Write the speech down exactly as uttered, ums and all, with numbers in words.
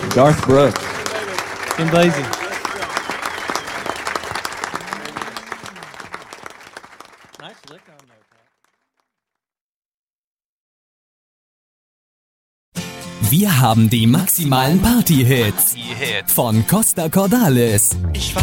Garth Brooks. Kim Basie. Nice lick on there, Pat. Wir haben die maximalen Party-Hits von Costa Cordalis.